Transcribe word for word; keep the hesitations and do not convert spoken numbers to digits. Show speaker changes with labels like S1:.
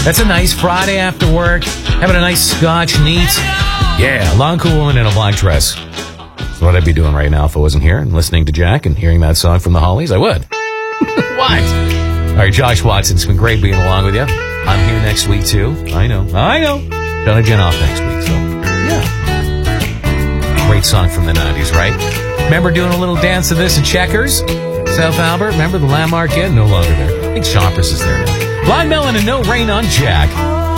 S1: That's a nice Friday after work. Having a nice scotch neat. Yeah, long cool woman in a black dress. That's what I'd be doing right now if I wasn't here and listening to Jack and hearing that song from the Hollies. I would. What? All right, Josh Watson, it's been great being along with you. I'm here next week, too. I know. I know. John and Jen off next week, so yeah. Great song from the nineties, right? Remember doing a little dance of this at Checkers? South Albert? Remember the Landmark Inn? No longer there. I think Shoppers is there now. Blind Melon and No Rain on Jack.